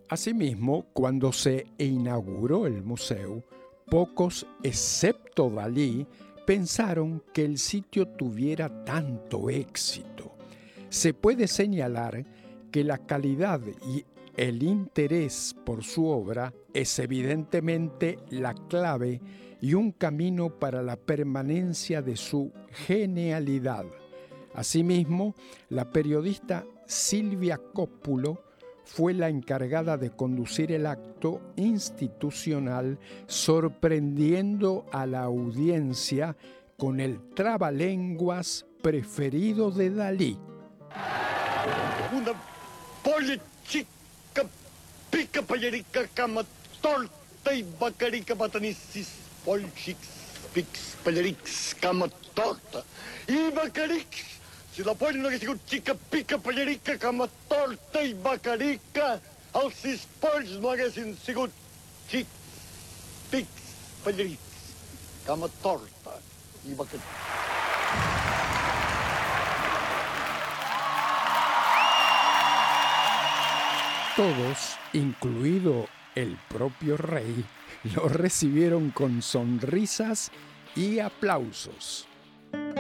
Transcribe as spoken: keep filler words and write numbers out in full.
Asimismo, cuando se inauguró el museo, pocos, excepto Dalí, pensaron que el sitio tuviera tanto éxito. Se puede señalar que la calidad y el interés por su obra es evidentemente la clave y un camino para la permanencia de su genialidad. Asimismo, la periodista Silvia Coppulo fue la encargada de conducir el acto institucional, sorprendiendo a la audiencia con el trabalenguas preferido de Dalí. Una polla chica, pica pallerica, cama torta y bacarica, batanicis, polchix, pix, pallerix, cama torta y bacarix. Si la polla que sigo chica, pica pallerica, cama torta y bacarica, al sis polls no haguessin sigut xic, pix, pallerix, cama torta y bacarica. Todos, incluido el propio rey, lo recibieron con sonrisas y aplausos.